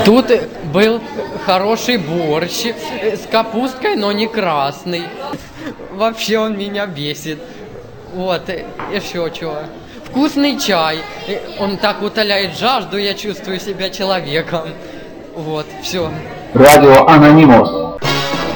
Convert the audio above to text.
Тут был хороший борщ с капусткой, но не красный. Вообще он меня бесит. Вот, еще чего. Вкусный чай. Он так утоляет жажду, я чувствую себя человеком. Вот, все. Радио Анонімус.